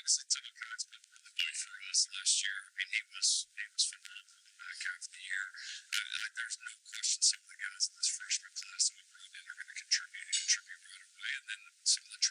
obviously took God's been really good for us last year. I mean, he was phenomenal the back half of the year. There's no